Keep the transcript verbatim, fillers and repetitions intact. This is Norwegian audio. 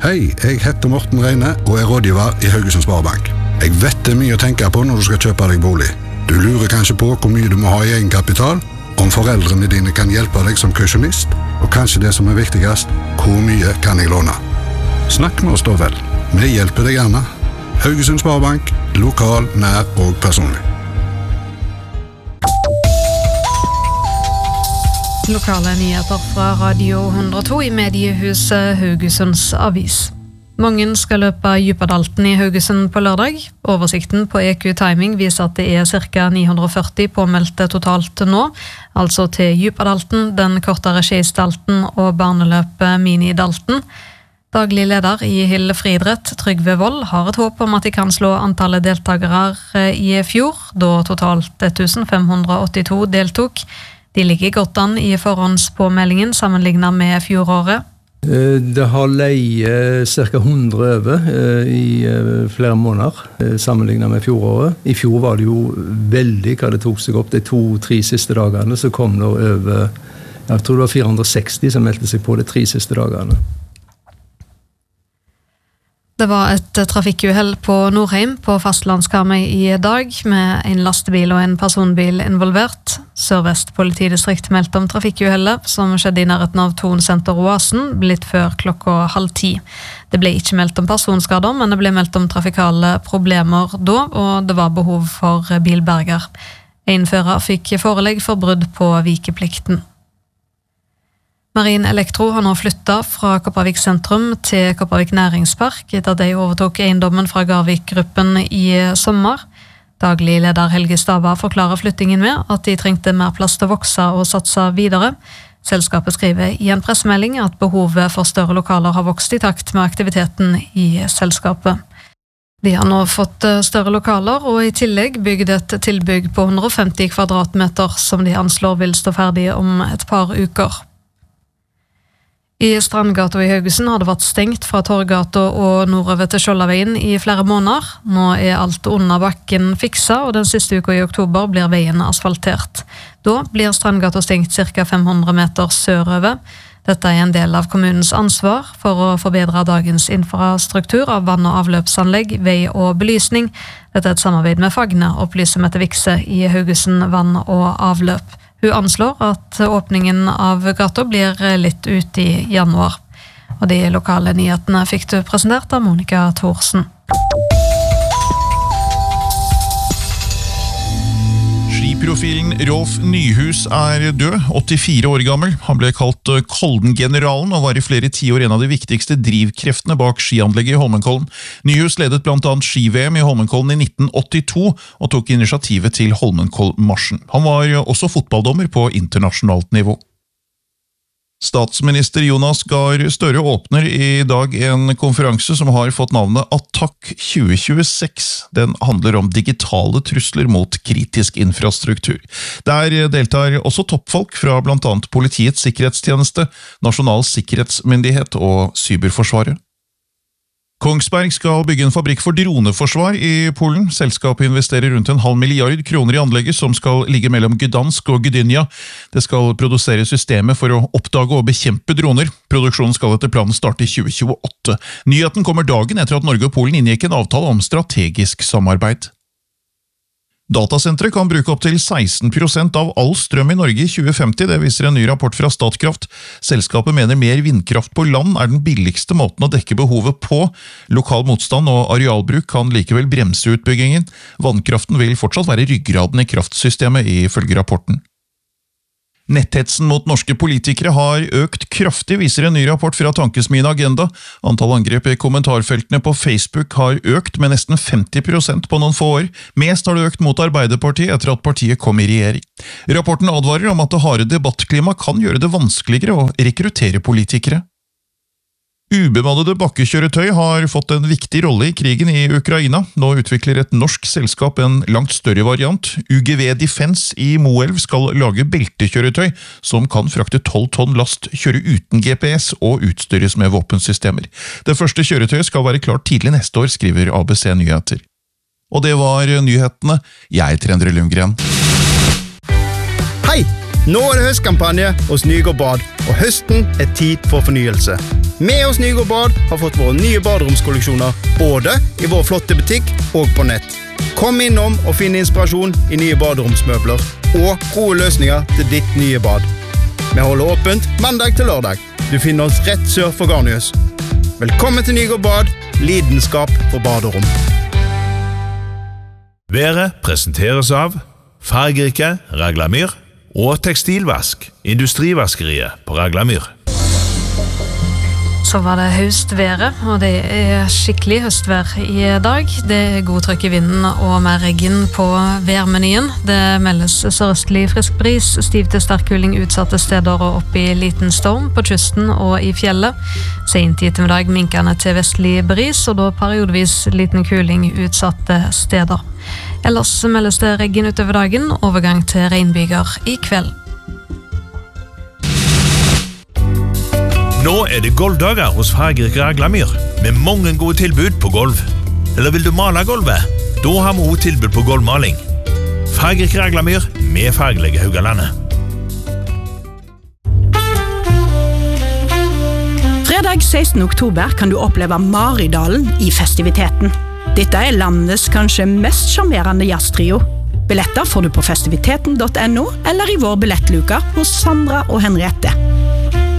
Hei, jeg heter Morten Reine og er rådgiver i Haugesund Sparebank. Jeg vet det er mye å tenke på når du skal kjøpe deg bolig. Du lurer kanskje på hvor mye du må ha i egenkapital, om foreldrene dine kan hjelpe deg som kausjonist, og kanskje det som er viktigst, hvor mye kan jeg låne? Snakk med oss da vel. Vi hjelper deg gjerne. Haugesund Sparebank, lokal, nær og personlig. Lokale nyheter fra Radio hundre og to i mediehuset Haugesunds Avis. Mange skal løpe Djupadalten i Haugesund på lørdag. Oversikten på E Q Timing viser at det er ca. ni hundre og førti påmeldte totalt nå, altså til Djupadalten, den kortere Skeisdalten og barneløpet Minidalten. Daglig leder i Hill Friidrett, Trygve Vold, har et håp om at de kan slå antallet deltakere i fjor, da totalt ett tusen fem hundre og åttito deltok. De ligger godt an i forhåndspåmeldingen sammenlignet med fjoråret. Det har leie cirka hundre over i flere måneder sammenlignet med fjoråret. I fjor var det jo veldig hva det tok seg opp. De to-tre siste dagene så kom det over, jeg tror det var fire hundre og seksti som meldte seg på de tre siste dagene. Det var et trafikkuhell på Nordheim på fastlandskarmøy i dag, med en lastebil og en personbil involvert. Sør-Vest politidistrikt meldte om trafikkuhellet, som skjedde i nærheten av Thon Senter Oasen, litt før klokka halv ti. Det ble ikke meldt om personskader, men det ble meldt om trafikale problemer da, og det var behov for bilberger. En fører fikk forelegg for brudd på vikeplikten. Marin Elektro har nå flyttet fra Kopervik sentrum til Kopervik næringspark etter at de overtok eiendommen fra Garvik-gruppen i sommer. Daglig leder Helge Stava forklarer flyttingen med at de trengte mer plass til å vokse og satse videre. Selskapet skriver i en pressemelding at behovet for større lokaler har vokst i takt med aktiviteten i selskapet. De har nå fått større lokaler og i tillegg bygd et tilbygg på hundre og femti kvadratmeter som de anslår vil stå ferdig om et par uker. I Strandgata i Haugesund har det vært stengt fra Torgata og nordover til Skjoldaveien i flere måneder. Nå er alt under bakken fiksa, og den siste uka i oktober blir veien asfaltert. Da blir Strandgata stengt ca. fem hundre meter sørover. Dette er en del av kommunens ansvar for å forbedre dagens infrastruktur av vann- og avløpsanlegg, vei og belysning. Dette er et samarbeid med Fagne, opplyser Mette Vikse i Haugesund vann- og avløp. Hun anslår at åpningen av gata blir litt ut i januar. Og de lokale nyhetene fikk du presentert av Monika Thorsen. Skiprofilen Rolf Nyhus er død, åttifire år gammel. Han ble kalt Kolden-generalen og var i flere tiår en av de viktigste drivkreftene bak skianlegget i Holmenkollen. Nyhus ledet blant annet ski-V M i Holmenkollen i nitten åttito og tok initiativet til Holmenkollmarsjen. Han var også fotballdommer på internasjonalt nivå. Statsminister Jonas Gahr Støre åpner i dag en konferanse som har fått navnet Attakk tjue tjueseks. Den handler om digitale trusler mot kritisk infrastruktur. Der deltar også toppfolk fra blant annet Politiets sikkerhetstjeneste, Nasjonal sikkerhetsmyndighet og Cyberforsvaret. Kongsberg skal bygge en fabrikk for droneforsvar i Polen. Selskapet investerer rundt en halv milliard kroner i anlegget som skal ligge mellom Gdansk og Gdynia. Det skal produsere systemet for å oppdage og bekjempe droner. Produksjonen skal etter planen starte i tjue tjueåtte. Nyheten kommer dagen etter at Norge og Polen inngikk en avtale om strategisk samarbeid. Datasenteret kan bruke opp til seksten prosent av all strøm i Norge i tjue femti, det viser en ny rapport fra Statkraft. Selskapet mener mer vindkraft på land er den billigste måten å dekke behovet på. Lokal motstand og arealbruk kan likevel bremse utbyggingen. Vannkraften vil fortsatt være ryggraden i kraftsystemet, ifølge rapporten. Netthetsen mot norske politikere har økt kraftig, viser en ny rapport fra Tankesmien Agenda. Antall angrep i kommentarfeltene på Facebook har økt med nesten femti prosent på noen få år. Mest har det økt mot Arbeiderpartiet etter at partiet kom i regjering. Rapporten advarer om at det harde debattklima kan gjøre det vanskeligere å rekruttere politikere. Ubemannede bakkekjøretøy har fått en viktig rolle i krigen i Ukraina. Nå utvikler et norsk selskap en langt større variant. U G V Defense i Moelv skal lage beltekjøretøy som kan frakte tolv tonn last, kjøre uten G P S og utstyres med våpensystemer. Det første kjøretøyet skal være klart tidlig neste år, skriver A B C Nyheter. Og det var nyhetene. Jeg heter Endre Lundgren. Hei! Nå er det høstkampanje hos Nygård Bad, og høsten er tid for fornyelse. Vi hos Nygård Bad har fått våre nye baderomskolleksjoner, både i vår flotte butikk og på nett. Kom innom og finn inspirasjon i nye baderomsmøbler og gode løsninger til ditt nye bad. Vi holder åpent mandag til lørdag. Du finner oss rett sør for Garnius. Velkommen til Nygård Bad, lidenskap for baderom. Været presenteres av fargerike Raglamyr og tekstilvask, industrivaskeriet på Raglamyr. Så var det høstværet, og det er skikkelig høstvær i dag. Det er god trykk i vinden og mer regn på værmenyen. Det meldes sørøstlig frisk bris, stiv til sterk kuling utsatte steder og opp i liten storm på kysten og i fjellet. Sent i ettermiddag minkende til vestlig bris, og da periodevis liten kuling utsatte steder. Ellers meldes det regn utover dagen, overgang til regnbyger i kveld. Nå er det golvdager hos fargerike Raglamyr, med mange gode tilbud på golv. Eller vil du male gulvet? Da har vi også tilbud på gulvmaling. Fargerike Raglamyr med fargelige Haugalandet. Fredag sekstende oktober kan du oppleve Maridalen i festiviteten. Dette er landets kanskje mest charmerende jazztrio. Billetter får du på festiviteten punktum no eller i vår billettluka hos Sandra og Henriette.